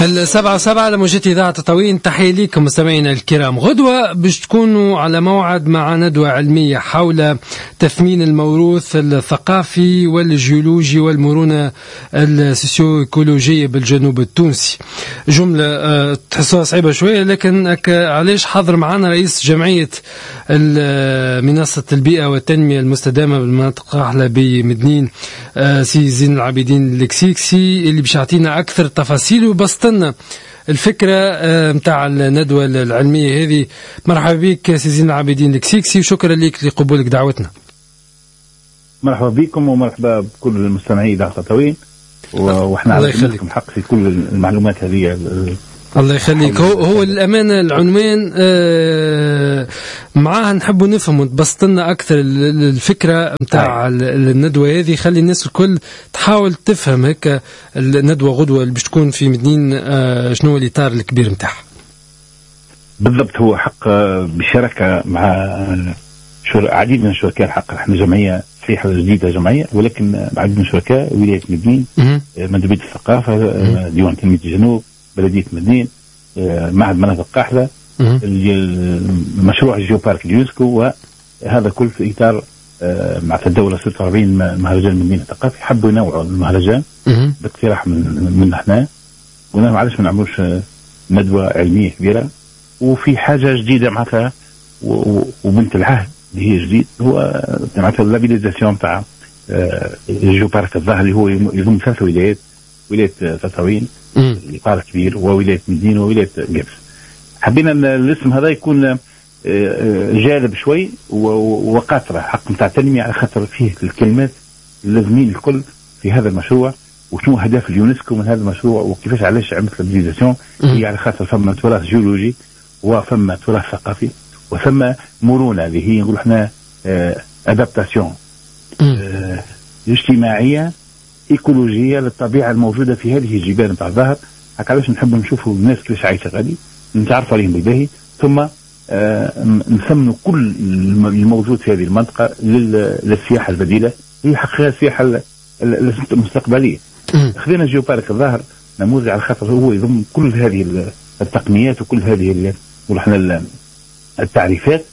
7:07 على موجات إذاعة تطاوين. تحية لكم مستمعينا الكرام. غدوة باش تكونوا على موعد مع ندوة علمية حول تثمين الموروث الثقافي والجيولوجي والمرونة السوسيو إيكولوجية بالجنوب التونسي. جملة تحسوها صعيبة شوية، لكن علاش حاضر معنا رئيس جمعية منصة البيئة والتنمية المستدامة بالمناطق القاحلة بمدنين سي زين العابدين الكسيكسي، اللي باش يعطينا أكثر تفاصيل وبسطنا الفكرة متاع الندوة العلمية هذه. مرحبا بك سي زين العابدين الكسيكسي، وشكرا لك لقبولك دعوتنا. مرحبا بكم ومرحبا بكل المستمعين إذاعة تطاوين، وإحنا على لكم حق في كل المعلومات هذه. الله يخليك. هو الأمانة العنوان معاها نحب نفهم وتبسط لنا أكثر الفكرة متاع الندوة هذه، خلي الناس الكل تحاول تفهم هيك الندوة غدوة اللي باش تكون في مدنين شنو الإطار الكبير متاعها بالضبط. هو حق بشراكة مع عديد من الشركاء. الحق احنا جمعية صحيحة جديدة جمعية، ولكن عديد من الشركاء، ولاية مدنين، مندوبية الثقافة، ديوان تنمية الجنوب، بلدية مدنين، معهد مناطق القاحلة، مشروع الجيوبارك اليونسكو، وهذا كل في إطار مع الدولة 46 مهرجان مدنين الثقافي. حبوا ينوعوا المهرجان باقتراح من احنا، قلنا معلش ما نعملوش ندوة علمية كبيرة وفي حاجة جديدة معناتها وبنت العهد اللي هي جديد، هو معناتها اللابيليزاسيون تاع الجيوبارك الظاهر اللي هو يضم 3 ولايات: ولاية تطاوين الإطار كبير، وولاية مدين، وولاية قبس. حبينا أن الاسم هذا يكون جالب شوي وقاطرة حق متاع تنمية، على خاطر فيه الكلمات اللازمين الكل في هذا المشروع، وشنو أهداف اليونسكو من هذا المشروع، وكيفاش علاش عملت اللابيليزاسيون. هي على خاطر فما تراث جيولوجي، وفما تراث ثقافي، وثم مرونة اللي هي نقول احنا ادابتاسيون اجتماعية إيكولوجية للطبيعة الموجودة في هذه الجبال نتاع الظهر. هكا علاش نحب نشوفوا الناس كيفاش عايشة غادي، نتعرف عليهم بالباهي، ثم نثمنوا كل الموجود في هذه المنطقة للسياحة البديلة، هي حقيقة السياحة المستقبلية. خذينا جيوبارك الظهر نموذج على خاطر هو يضم كل هذه التقنيات وكل هذه ونحن التعريفات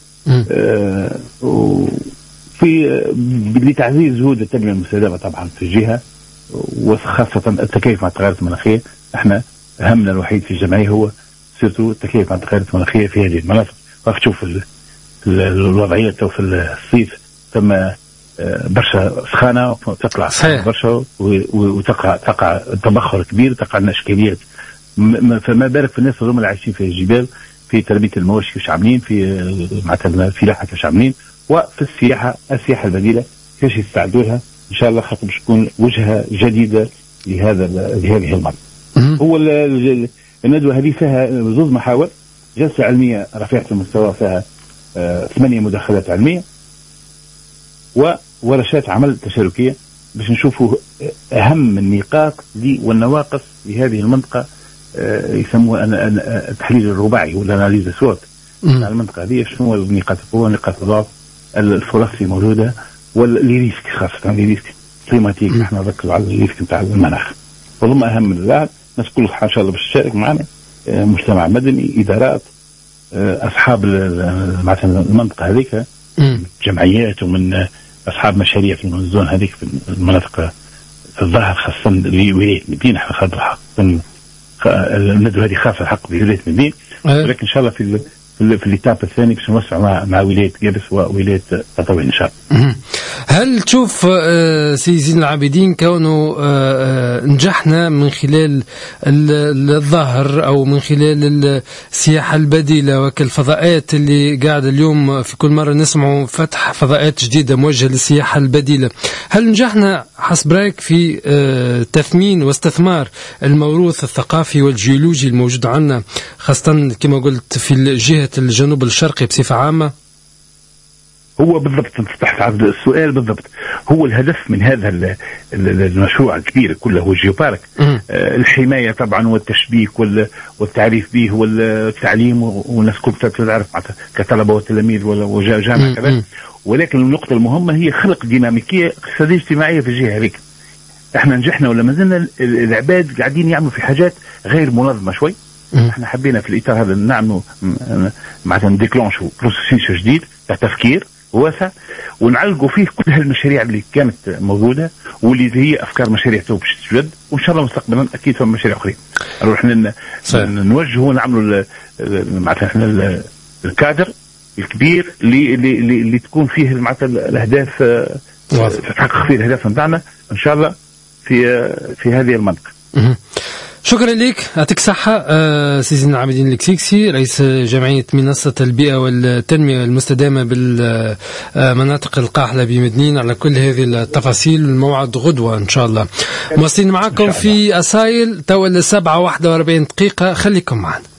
في لتعزيز جهود التنمية المستدامة طبعا في الجهة، وخاصة التكيف مع التغيرات المناخية. احنا همنا الوحيد في الجمعية هو سيرتو التكيف مع التغيرات المناخية في هذه المناطق. راح تشوف الوضعية في الصيف ثم برشا سخانة، تطلع برشا وتقع تبخر كبير، تقع لنا إشكاليات. فما بالك في الناس اللي عايشين في الجبال، في تربية المواشي كيفاش عاملين، في مثلا الفلاحة كيفاش عاملين، وفي السياحة البديلة كيفاش يستعدوا لها إن شاء الله، خاطر باش تكون وجهة جديدة لهذه المنطقة. هو الندوة هذه فيها 2 محاور: جلسة علمية رفيعة المستوى فيها 8 مداخلات علمية، وورشات عمل تشاركية باش نشوفوا أهم النقاط والنواقص لهذه المنطقة، يسموها التحليل الرباعي والاناليز سوت على المنطقة هذه. شنو نقاط القوة، نقاط الضعف، الفرص اللي موجودة، والريسك، خاصة الريسك كليماتيك. نحن نركز على الريسك نتاع المناخ. وضم أهم من الناس كل إن شاء الله باش تشارك معنا، مجتمع مدني، إدارات، أصحاب مثلا المنطقة هذيك، جمعيات، ومن أصحاب مشاريع في الزون هذيك في المناطق في الظاهر، خاصة ولاية مدينة. خاطر الندوة هذه خاصة حق بولاية مدينة، ولكن إن شاء الله في الإتاب الثاني باش نوسع مع ولاية قبس وولاية تطاوين إن شاء الله. هل تشوف سي زين العابدين كونه نجحنا من خلال الظاهر أو من خلال السياحة البديلة وكالفضاءات اللي قاعد اليوم في كل مرة نسمعوا فتح فضاءات جديدة موجهة للسياحة البديلة، هل نجحنا حسب رأيك في تثمين واستثمار الموروث الثقافي والجيولوجي الموجود عندنا، خاصة كما قلت في جهة الجنوب الشرقي بصفة عامة؟ هو بالضبط تحت عرض السؤال بالضبط. هو الهدف من هذا المشروع الكبير كله هو الجيوبارك، الحماية طبعا والتشبيك والتعريف به والتعليم، والناس كلها تعرف كطلبة وتلاميذ وجامعة كذا. ولكن النقطة المهمة هي خلق ديناميكية اقتصادية اجتماعية في الجهة هذيك. احنا نجحنا ولا ما زلنا العباد قاعدين يعملوا في حاجات غير منظمه شوي. احنا حبينا في الاطار هذا نعملوا معناتها نديكلونشوا بروسيس جديد تاع تفكير واسع، ونعلقوا فيه كل هالمشاريع اللي كانت موجوده واللي هي افكار مشاريع تو باش تتجدد، وان شاء الله مستقبلا اكيد فما مشاريع اخرين. نروح نوجهوا نعملوا معناتها احنا الكادر الكبير اللي تكون فيه معناتها الاهداف تحقق فيه الاهداف نتاعنا ان شاء الله في هذه المنطقه. شكرا لك، يعطيك الصحة سي زين العابدين الكسيكسي، رئيس جمعية منصة البيئة والتنمية المستدامة بالمناطق القاحلة بمدنين، على كل هذه التفاصيل. الموعد غدوة إن شاء الله. مواصلين معكم في أسايل توا 7:41 دقيقة، خليكم معنا.